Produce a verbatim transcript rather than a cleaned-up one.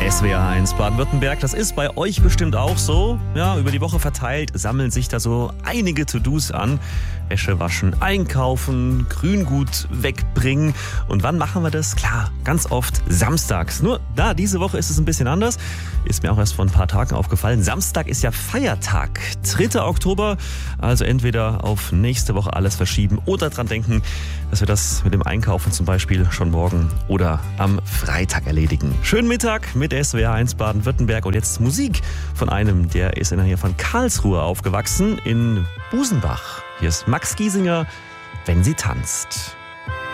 S W R eins Baden-Württemberg, das ist bei euch bestimmt auch so. Ja, über die Woche verteilt sammeln sich da so einige To-Dos an. Wäsche waschen, einkaufen, Grüngut wegbringen. Und wann machen wir das? Klar, ganz oft samstags. Nur da, diese Woche ist es ein bisschen anders. Ist mir auch erst vor ein paar Tagen aufgefallen. Samstag ist ja Feiertag. dritter Oktober. Also entweder auf nächste Woche alles verschieben oder dran denken, dass wir das mit dem Einkaufen zum Beispiel schon morgen oder am Freitag erledigen. Schönen Mittag mit S W R eins Baden-Württemberg und jetzt Musik von einem, der ist in der Nähe von Karlsruhe aufgewachsen, in Busenbach. Hier ist Max Giesinger, Wenn sie tanzt.